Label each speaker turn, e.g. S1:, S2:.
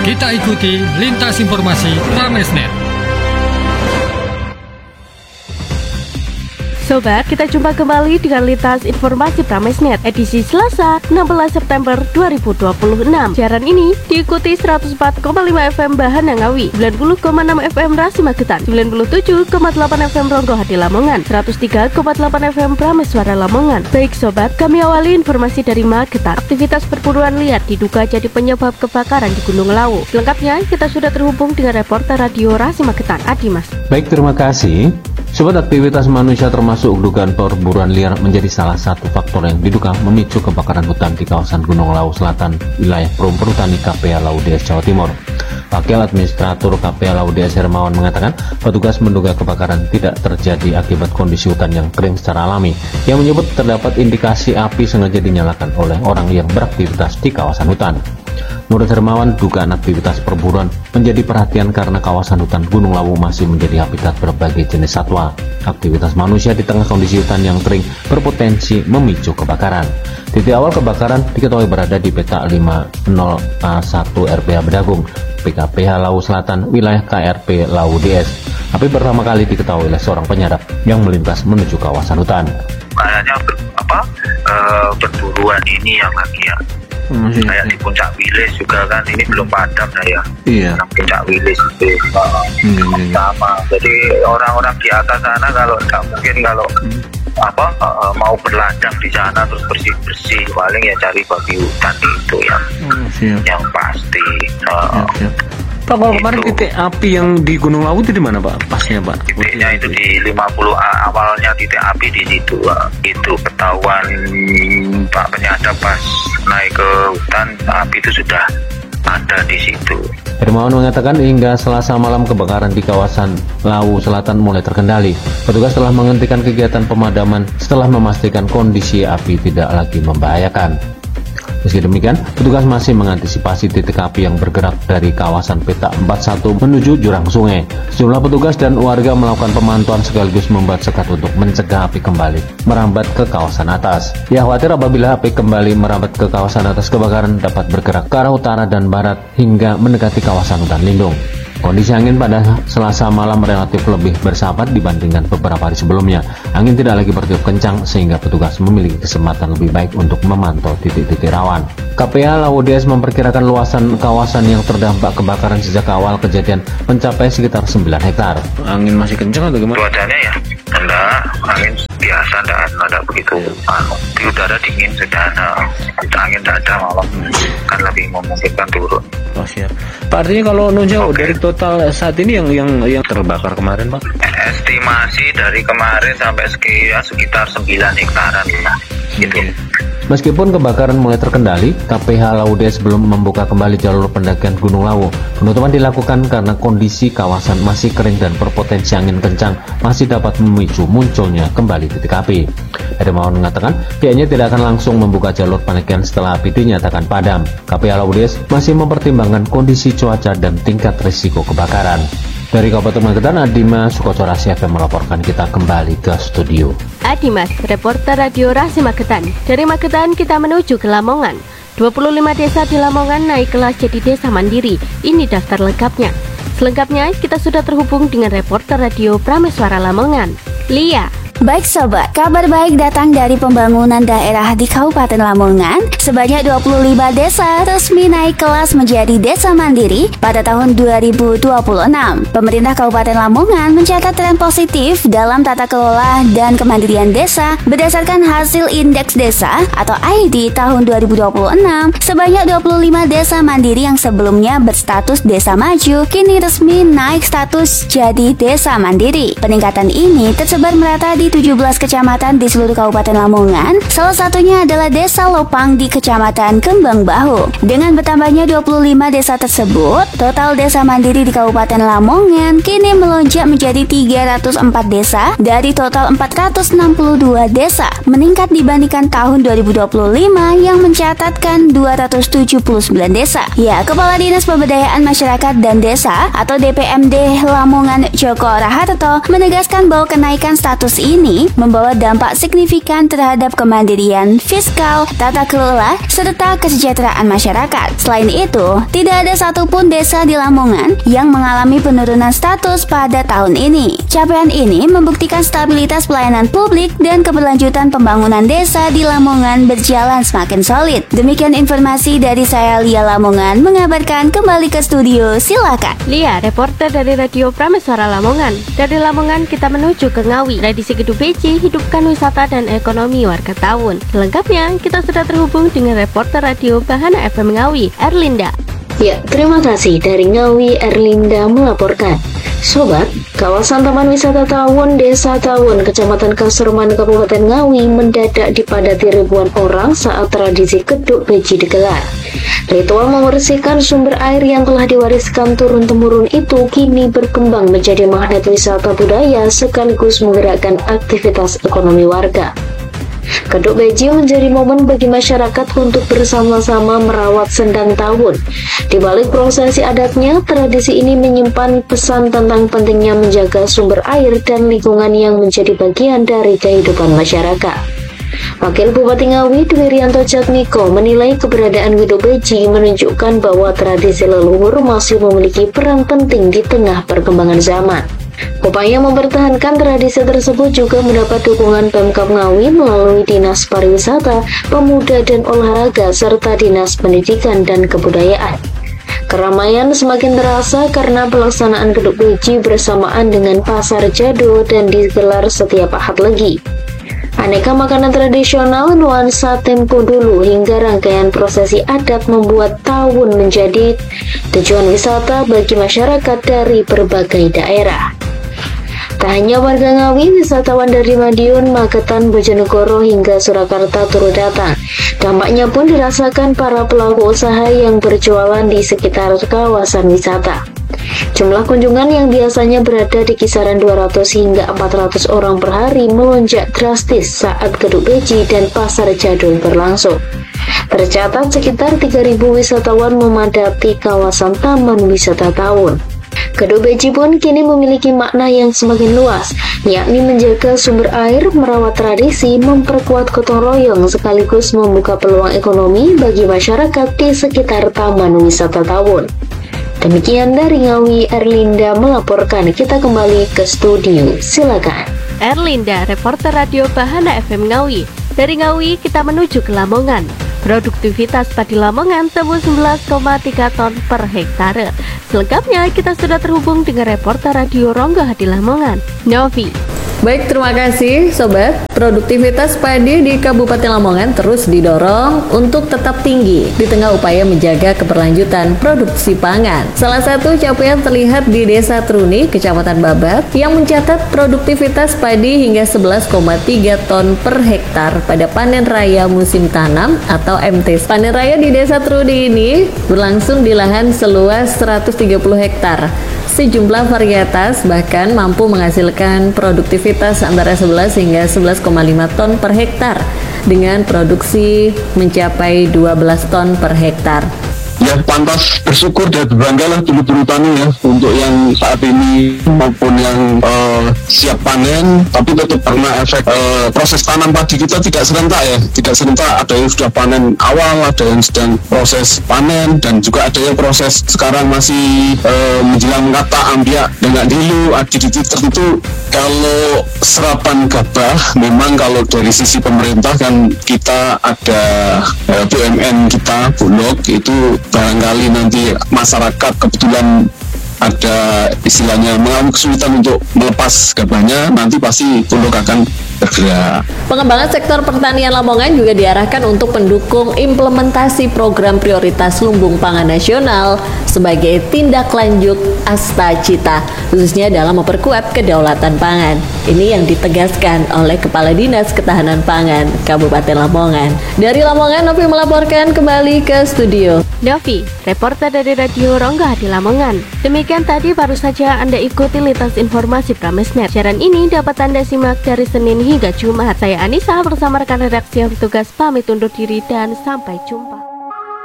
S1: Kita ikuti lintas informasi Pramesnet.
S2: Sobat, kita jumpa kembali dengan lintas informasi Pramesnet edisi Selasa 16 September 2026. Siaran ini diikuti 104,5 FM Bahana Ngawi, 90,6 FM Rasi Magetan, 97,8 FM Ronggo Hadi Lamongan, 103,8 FM Prameswara Lamongan. Baik sobat, kami awali informasi dari Magetan. Aktivitas perburuan liar diduga jadi penyebab kebakaran di Gunung Lawu. Selengkapnya kita sudah terhubung dengan reporter radio Rasi Magetan, Adi Mas.
S3: Baik, terima kasih. Sobat, aktivitas manusia termasuk dugaan perburuan liar menjadi salah satu faktor yang diduga memicu kebakaran hutan di kawasan Gunung Lawu Selatan, wilayah Perum Perhutani KPA Lawu DS Jawa Timur. Wakil Administrator KPA Lawu DS Hermawan mengatakan, petugas menduga kebakaran tidak terjadi akibat kondisi hutan yang kering secara alami, yang menyebut terdapat indikasi api sengaja dinyalakan oleh orang yang beraktivitas di kawasan hutan. Menurut Hermawan, dugaan aktivitas perburuan menjadi perhatian karena kawasan hutan Gunung Lawu masih menjadi habitat berbagai jenis satwa. Aktivitas manusia di tengah kondisi hutan yang kering berpotensi memicu kebakaran. Titik awal kebakaran diketahui berada di peta 50A1 RPH Bedagung, PKPH Lawu Selatan, wilayah KRP Lawu DS. Api pertama kali diketahui oleh seorang penyadap yang melintas menuju kawasan hutan.
S4: Kayaknya perburuan ini yang lagi ya. Kayak di Puncak Wilis juga kan, ini belum padam saya.
S3: Iya.
S4: Puncak Wilis itu sama. Jadi orang-orang di atas sana kalau nggak mungkin kalau mau berladang di sana terus bersih-bersih, paling ya cari babi hutan itu yang pasti.
S3: Siap. Pak, kalau kemarin titik api yang di Gunung Lawu itu di mana Pak? Pasnya Pak?
S4: Titiknya itu di 50A, awalnya titik api di situ Pak. Itu ketahuan Pak penyadap pas naik ke hutan, api itu sudah ada di situ.
S3: Hermawan mengatakan hingga Selasa malam kebakaran di kawasan Lawu Selatan mulai terkendali. Petugas telah menghentikan kegiatan pemadaman setelah memastikan kondisi api tidak lagi membahayakan. Meski demikian, petugas masih mengantisipasi titik api yang bergerak dari kawasan peta 41 menuju jurang sungai. Sejumlah petugas dan warga melakukan pemantauan sekaligus membuat sekat untuk mencegah api kembali merambat ke kawasan atas. Ia khawatir apabila api kembali merambat ke kawasan atas, kebakaran dapat bergerak ke arah utara dan barat hingga mendekati kawasan hutan lindung. Kondisi angin pada Selasa malam relatif lebih bersahabat dibandingkan beberapa hari sebelumnya. Angin tidak lagi bertiup kencang sehingga petugas memiliki kesempatan lebih baik untuk memantau titik-titik rawan. KPA Lawu DS memperkirakan luasan kawasan yang terdampak kebakaran sejak awal kejadian mencapai sekitar 9 hektar. Angin masih kencang atau gimana?
S4: Cuacanya ya, enggak, angin biasa, enggak begitu. Di udara dingin sudah angin tidak ada malam, kan lebih memungkinkan turun.
S3: Oh siap. Pak, artinya kalau nunjau dari total saat ini yang terbakar kemarin Pak?
S4: Estimasi dari kemarin sampai sekitar 9 hektaran lah. Gitu.
S3: Meskipun kebakaran mulai terkendali, KPH Lawu DS belum membuka kembali jalur pendakian Gunung Lawu. Penutupan dilakukan karena kondisi kawasan masih kering dan berpotensi angin kencang masih dapat memicu munculnya kembali titik api. Hermawan mengatakan pihaknya tidak akan langsung membuka jalur pendakian setelah api dinyatakan padam. KPH Lawu DS masih mempertimbangkan kondisi cuaca dan tingkat risiko kebakaran. Dari Kabupaten Magetan, Adimas Sukoco Rasi FM melaporkan. Kita kembali ke studio.
S2: Adimas, reporter radio Rasi Magetan. Dari Magetan kita menuju ke Lamongan. 25 desa di Lamongan naik kelas jadi desa mandiri. Ini daftar lengkapnya. Selengkapnya kita sudah terhubung dengan reporter radio Prameswara Lamongan, Lia.
S5: Baik sobat, kabar baik datang dari pembangunan daerah di Kabupaten Lamongan. Sebanyak 25 desa resmi naik kelas menjadi desa mandiri pada tahun 2026. Pemerintah Kabupaten Lamongan mencatat tren positif dalam tata kelola dan kemandirian desa berdasarkan hasil Indeks Desa atau ID tahun 2026. Sebanyak 25 desa mandiri yang sebelumnya berstatus desa maju kini resmi naik status jadi desa mandiri. Peningkatan ini tersebar merata di 17 kecamatan di seluruh Kabupaten Lamongan. Salah satunya adalah Desa Lopang di Kecamatan Kembang Bahu. Dengan bertambahnya 25 desa tersebut, total desa mandiri di Kabupaten Lamongan kini melonjak menjadi 304 desa dari total 462 desa, meningkat dibandingkan tahun 2025 yang mencatatkan 279 desa. Ya, Kepala Dinas Pemberdayaan Masyarakat dan Desa atau DPMD Lamongan Joko Raharto menegaskan bahwa kenaikan status ini ini membawa dampak signifikan terhadap kemandirian fiskal, tata kelola, serta kesejahteraan masyarakat. Selain itu, tidak ada satupun desa di Lamongan yang mengalami penurunan status pada tahun ini. Capaian ini membuktikan stabilitas pelayanan publik dan keberlanjutan pembangunan desa di Lamongan berjalan semakin solid. Demikian informasi dari saya, Lia Lamongan, mengabarkan. Kembali ke studio, silakan.
S2: Lia, reporter dari Radio Prameswara Lamongan. Dari Lamongan kita menuju ke Ngawi. Tradisi Gedung Beci, hidupkan wisata dan ekonomi warga Tawun. Selengkapnya kita sudah terhubung dengan reporter Radio Bahana FM Ngawi, Erlinda.
S6: Ya, terima kasih. Dari Ngawi, Erlinda melaporkan. Sobat, kawasan Taman Wisata Tawun, Desa Tawun, Kecamatan Kasurman, Kabupaten Ngawi mendadak dipadati ribuan orang saat tradisi Geduk Beci digelar. Ritual membersihkan sumber air yang telah diwariskan turun-temurun itu kini berkembang menjadi magnet wisata budaya sekaligus menggerakkan aktivitas ekonomi warga. Geduk Beci menjadi momen bagi masyarakat untuk bersama-sama merawat sendang Tawun. Di balik prosesi adatnya, tradisi ini menyimpan pesan tentang pentingnya menjaga sumber air dan lingkungan yang menjadi bagian dari kehidupan masyarakat. Wakil Bupati Ngawi, Dwi Rianto Jatmiko, menilai keberadaan Geduk Beci menunjukkan bahwa tradisi leluhur masih memiliki peran penting di tengah perkembangan zaman. Upaya mempertahankan tradisi tersebut juga mendapat dukungan Pemkab Ngawi melalui Dinas Pariwisata, Pemuda dan Olahraga, serta Dinas Pendidikan dan Kebudayaan. Keramaian semakin terasa karena pelaksanaan Geduk Beci bersamaan dengan Pasar Jado dan digelar setiap Ahad Legi. Aneka makanan tradisional, nuansa tempo dulu, hingga rangkaian prosesi adat membuat Tawun menjadi tujuan wisata bagi masyarakat dari berbagai daerah. Tak hanya warga Ngawi, wisatawan dari Madiun, Magetan, Bojonegoro hingga Surakarta turut datang. Dampaknya pun dirasakan para pelaku usaha yang berjualan di sekitar kawasan wisata. Jumlah kunjungan yang biasanya berada di kisaran 200 hingga 400 orang per hari melonjak drastis saat Geduk Beci dan Pasar Jadul berlangsung. Tercatat sekitar 3.000 wisatawan memadati kawasan Taman Wisata Tawun. Geduk Beci pun kini memiliki makna yang semakin luas, yakni menjaga sumber air, merawat tradisi, memperkuat gotong royong, sekaligus membuka peluang ekonomi bagi masyarakat di sekitar Taman Wisata Tawun. Demikian dari Ngawi, Erlinda melaporkan. Kita kembali ke studio, silakan.
S2: Erlinda, reporter Radio Bahana FM Ngawi. Dari Ngawi kita menuju ke Lamongan. Produktivitas padi Lamongan tembus 11,3 ton per hektare. Selengkapnya kita sudah terhubung dengan reporter Radio Ronggo Hadi Lamongan, Novi.
S7: Baik, terima kasih Sobat. Produktivitas padi di Kabupaten Lamongan terus didorong untuk tetap tinggi di tengah upaya menjaga keberlanjutan produksi pangan. Salah satu capaian terlihat di Desa Truni, Kecamatan Babat, yang mencatat produktivitas padi hingga 11,3 ton per hektar pada panen raya musim tanam atau MT. Panen raya di Desa Truni ini berlangsung di lahan seluas 130 hektar. Sejumlah varietas bahkan mampu menghasilkan produktivitas antara 11 hingga 11,5 ton per hektar dengan produksi mencapai 12 ton per hektar.
S8: Ya, pantas bersyukur dan berbanggalah dulu-dulu tani ya, untuk yang saat ini maupun yang siap panen, tapi tetap karena efek proses tanam padi kita tidak serentak ya, tidak serentak, ada yang sudah panen awal, ada yang sedang proses panen, dan juga ada yang proses sekarang masih menjelang kata ambiak dengan dulu di titik tertentu. Kalau serapan gabah, memang kalau dari sisi pemerintah kan kita ada BUMN kita, Bulog, itu barangkali nanti masyarakat kebetulan ada istilahnya mengalami kesulitan untuk melepas gabahnya, nanti pasti Bulog akan bergerak.
S7: Pengembangan sektor pertanian Lamongan juga diarahkan untuk mendukung implementasi program prioritas lumbung pangan nasional sebagai tindak lanjut Asta Cita, khususnya dalam memperkuat kedaulatan pangan. Ini yang ditegaskan oleh Kepala Dinas Ketahanan Pangan Kabupaten Lamongan. Dari Lamongan, Novi melaporkan kembali ke studio.
S2: Novi, reporter dari Radio Ronggo Hadi Lamongan. Demikian tadi baru saja Anda ikuti lintas informasi Pramesnet. Siaran ini dapat Anda simak dari Senin hingga Jumat. Saya Anissa bersama rekan redaksi yang bertugas pamit undur diri dan sampai jumpa.